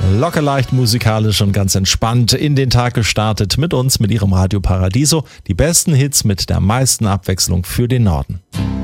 Locker leicht musikalisch und ganz entspannt in den Tag gestartet mit uns, mit ihrem Radio Paradiso. Die besten Hits mit der meisten Abwechslung für den Norden.